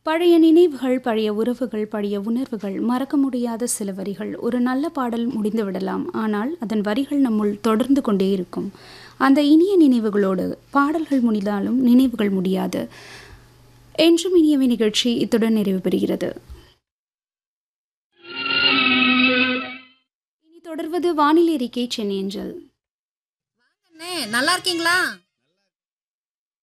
பழைய நினைவுகள், பழைய உறவுகள், பழைய உணர்வுகள், மறக்க முடியாத சில வரிகள். ஒரு நல்ல பாடல் முடிந்துவிடலாம், ஆனால் அதன் வரிகள் நம்முள் தொடர்ந்து கொண்டே இருக்கும். அந்த இனிய நினைவுகளோடு பாடல்கள் முடிந்தாலும் நினைவுகள் முடியாது. என்றும் இனியவை நிகழ்ச்சி இத்துடன் நிறைவு பெறுகிறது. இனி தொடர்வது வானிலை அறிக்கை சென்னை அஞ்சல். அண்ணே, நல்லா இருக்கீங்களா?